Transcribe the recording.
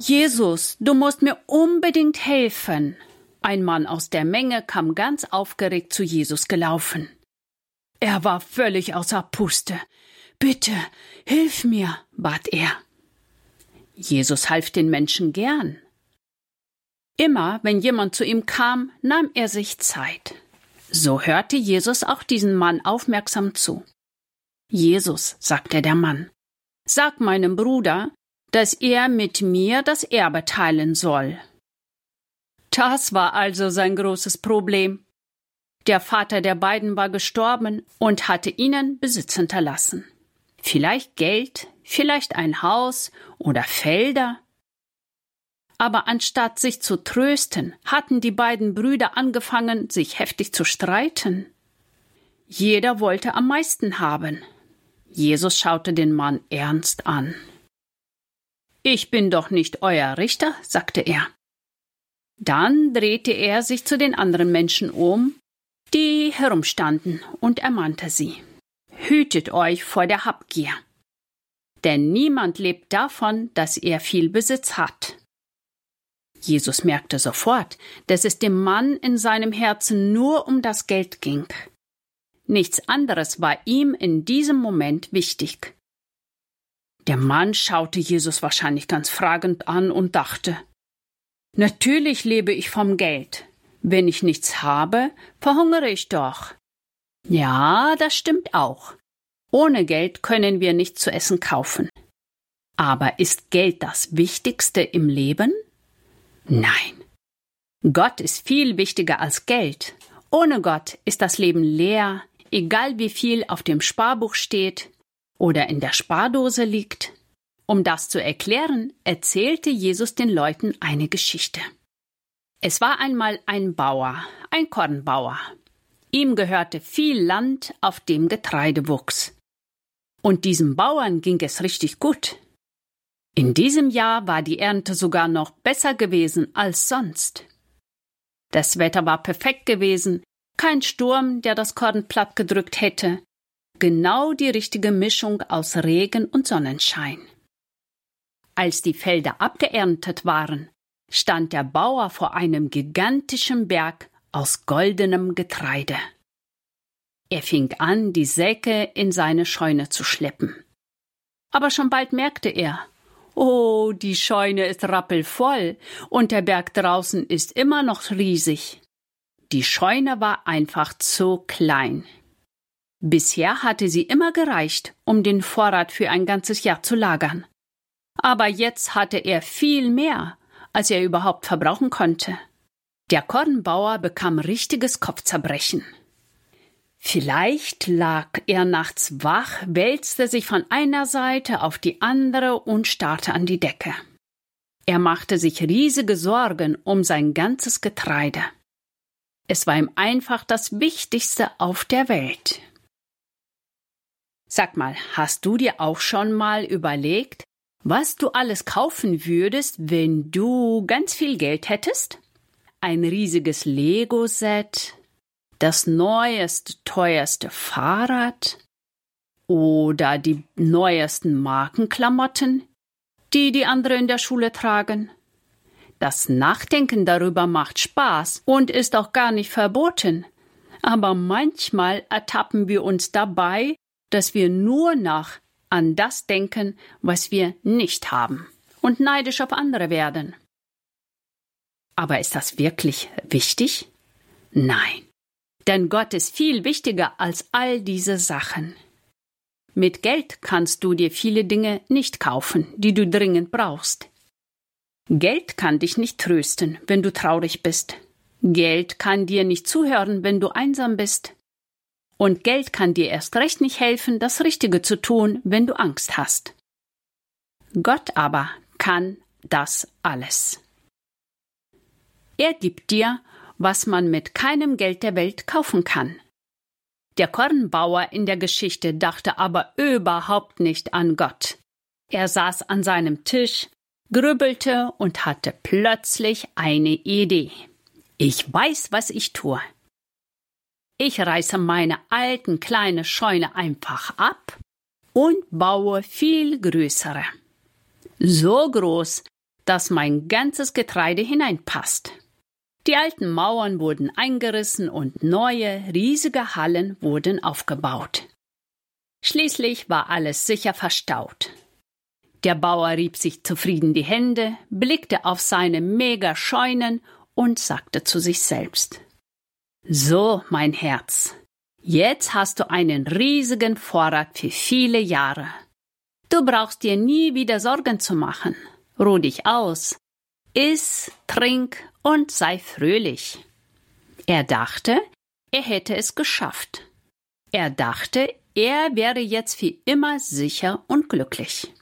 Jesus, du musst mir unbedingt helfen. Ein Mann aus der Menge kam ganz aufgeregt zu Jesus gelaufen. Er war völlig außer Puste. »Bitte, hilf mir«, bat er. Jesus half den Menschen gern. Immer, wenn jemand zu ihm kam, nahm er sich Zeit. So hörte Jesus auch diesen Mann aufmerksam zu. »Jesus«, sagte der Mann, »sag meinem Bruder, dass er mit mir das Erbe teilen soll.« Das war also sein großes Problem. Der Vater der beiden war gestorben und hatte ihnen Besitz hinterlassen. Vielleicht Geld, vielleicht ein Haus oder Felder. Aber anstatt sich zu trösten, hatten die beiden Brüder angefangen, sich heftig zu streiten. Jeder wollte am meisten haben. Jesus schaute den Mann ernst an. »Ich bin doch nicht euer Richter«, sagte er. Dann drehte er sich zu den anderen Menschen um, die herumstanden, und ermahnte sie: »Hütet euch vor der Habgier. Denn niemand lebt davon, dass er viel Besitz hat.« Jesus merkte sofort, dass es dem Mann in seinem Herzen nur um das Geld ging. Nichts anderes war ihm in diesem Moment wichtig. Der Mann schaute Jesus wahrscheinlich ganz fragend an und dachte: »Natürlich lebe ich vom Geld. Wenn ich nichts habe, verhungere ich doch.« Ja, das stimmt auch. Ohne Geld können wir nichts zu essen kaufen. Aber ist Geld das Wichtigste im Leben? Nein. Gott ist viel wichtiger als Geld. Ohne Gott ist das Leben leer, egal wie viel auf dem Sparbuch steht oder in der Spardose liegt. Um das zu erklären, erzählte Jesus den Leuten eine Geschichte. Es war einmal ein Bauer, ein Kornbauer. Ihm gehörte viel Land, auf dem Getreide wuchs. Und diesem Bauern ging es richtig gut. In diesem Jahr war die Ernte sogar noch besser gewesen als sonst. Das Wetter war perfekt gewesen, kein Sturm, der das Korn plattgedrückt hätte. Genau die richtige Mischung aus Regen und Sonnenschein. Als die Felder abgeerntet waren, stand der Bauer vor einem gigantischen Berg aus goldenem Getreide. Er fing an, die Säcke in seine Scheune zu schleppen. Aber schon bald merkte er: Oh, die Scheune ist rappelvoll und der Berg draußen ist immer noch riesig. Die Scheune war einfach zu klein. Bisher hatte sie immer gereicht, um den Vorrat für ein ganzes Jahr zu lagern. Aber jetzt hatte er viel mehr, als er überhaupt verbrauchen konnte. Der Kornbauer bekam richtiges Kopfzerbrechen. Vielleicht lag er nachts wach, wälzte sich von einer Seite auf die andere und starrte an die Decke. Er machte sich riesige Sorgen um sein ganzes Getreide. Es war ihm einfach das Wichtigste auf der Welt. Sag mal, hast du dir auch schon mal überlegt, was du alles kaufen würdest, wenn du ganz viel Geld hättest? Ein riesiges Lego-Set, das neueste, teuerste Fahrrad oder die neuesten Markenklamotten, die andere in der Schule tragen. Das Nachdenken darüber macht Spaß und ist auch gar nicht verboten. Aber manchmal ertappen wir uns dabei, dass wir nur noch an das denken, was wir nicht haben, und neidisch auf andere werden. Aber ist das wirklich wichtig? Nein, denn Gott ist viel wichtiger als all diese Sachen. Mit Geld kannst du dir viele Dinge nicht kaufen, die du dringend brauchst. Geld kann dich nicht trösten, wenn du traurig bist. Geld kann dir nicht zuhören, wenn du einsam bist. Und Geld kann dir erst recht nicht helfen, das Richtige zu tun, wenn du Angst hast. Gott aber kann das alles. Er gibt dir, was man mit keinem Geld der Welt kaufen kann. Der Kornbauer in der Geschichte dachte aber überhaupt nicht an Gott. Er saß an seinem Tisch, grübelte und hatte plötzlich eine Idee. Ich weiß, was ich tue. Ich reiße meine alten kleine Scheune einfach ab und baue viel größere. So groß, dass mein ganzes Getreide hineinpasst. Die alten Mauern wurden eingerissen und neue, riesige Hallen wurden aufgebaut. Schließlich war alles sicher verstaut. Der Bauer rieb sich zufrieden die Hände, blickte auf seine Megascheunen und sagte zu sich selbst: »So, mein Herz, jetzt hast du einen riesigen Vorrat für viele Jahre. Du brauchst dir nie wieder Sorgen zu machen. Ruh dich aus, iss, trink und sei fröhlich.« Er dachte, er hätte es geschafft. Er dachte, er wäre jetzt für immer sicher und glücklich.